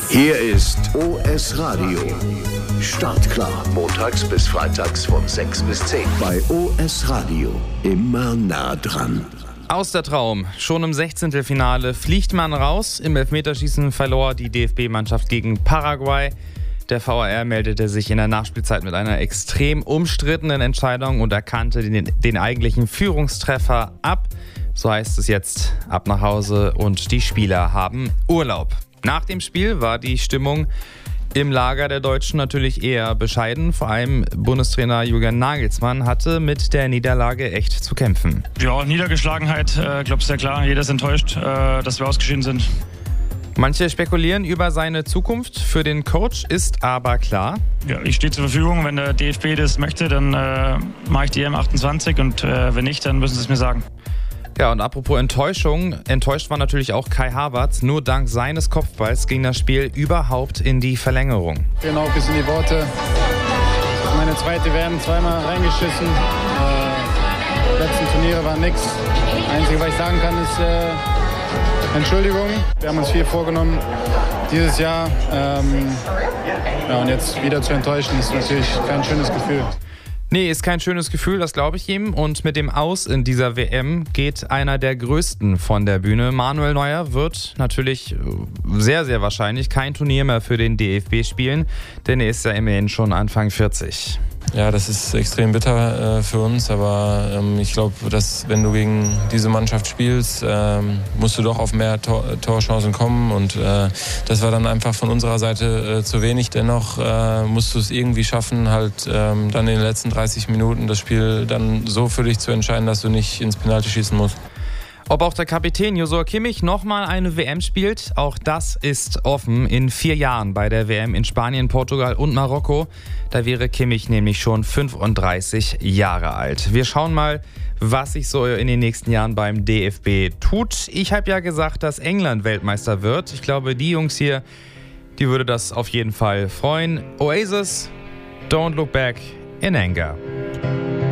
Hier ist OS Radio. Startklar. Montags bis freitags von 6 bis 10. Bei OS Radio. Immer nah dran. Aus der Traum. Schon im 16. Finale fliegt man raus. Im Elfmeterschießen verlor die DFB-Mannschaft gegen Paraguay. Der VAR meldete sich in der Nachspielzeit mit einer extrem umstrittenen Entscheidung und erkannte den eigentlichen Führungstreffer ab. So heißt es jetzt, ab nach Hause und die Spieler haben Urlaub. Nach dem Spiel war die Stimmung im Lager der Deutschen natürlich eher bescheiden. Vor allem Bundestrainer Julian Nagelsmann hatte mit der Niederlage echt zu kämpfen. Ja, Niedergeschlagenheit, glaube ich, sehr klar. Jeder ist enttäuscht, dass wir ausgeschieden sind. Manche spekulieren über seine Zukunft. Für den Coach ist aber klar: Ja, ich stehe zur Verfügung. Wenn der DFB das möchte, dann mache ich die EM28 und wenn nicht, dann müssen sie es mir sagen. Ja, und apropos Enttäuschung, enttäuscht war natürlich auch Kai Havertz. Nur dank seines Kopfballs ging das Spiel überhaupt in die Verlängerung. Genau, bis in die Worte. Meine zweite WM, zweimal reingeschissen. Die letzten Turniere waren nix. Das Einzige, was ich sagen kann, ist Entschuldigung. Wir haben uns viel vorgenommen dieses Jahr. Und jetzt wieder zu enttäuschen, ist natürlich kein schönes Gefühl. Nee, ist kein schönes Gefühl, das glaube ich ihm. Und mit dem Aus in dieser WM geht einer der Größten von der Bühne. Manuel Neuer wird natürlich sehr, sehr wahrscheinlich kein Turnier mehr für den DFB spielen, denn er ist ja immerhin schon Anfang 40. Ja, das ist extrem bitter für uns, aber ich glaube, dass wenn du gegen diese Mannschaft spielst, musst du doch auf mehr Torchancen kommen und das war dann einfach von unserer Seite zu wenig. Dennoch musst du es irgendwie schaffen, halt dann in den letzten 30 Minuten das Spiel dann so für dich zu entscheiden, dass du nicht ins Penalty schießen musst. Ob auch der Kapitän Joshua Kimmich nochmal eine WM spielt, auch das ist offen. In 4 Jahren bei der WM in Spanien, Portugal und Marokko. Da wäre Kimmich nämlich schon 35 Jahre alt. Wir schauen mal, was sich so in den nächsten Jahren beim DFB tut. Ich habe ja gesagt, dass England Weltmeister wird. Ich glaube, die Jungs hier, die würde das auf jeden Fall freuen. Oasis, Don't Look Back in Anger.